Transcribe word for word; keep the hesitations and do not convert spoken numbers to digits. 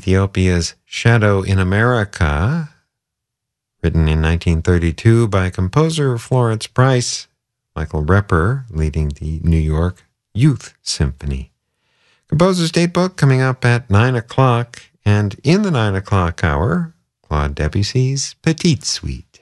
Ethiopia's Shadow in America, written in nineteen thirty-two by composer Florence Price, Michael Repper leading the New York Youth Symphony. Composer's Datebook coming up at nine o'clock, and in the nine o'clock hour, Claude Debussy's Petite Suite.